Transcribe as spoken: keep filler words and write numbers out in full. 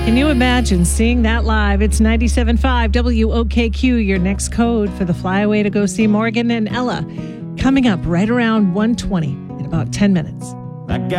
Can you imagine seeing that live? It's ninety-seven point five W O K Q, your next code for the flyaway to go see Morgan and Ella. Coming up right around one twenty in about ten minutes. That guy